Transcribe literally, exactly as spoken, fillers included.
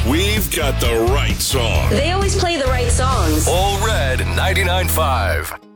We've got the right song. They always play the right songs. All Red ninety-nine point five.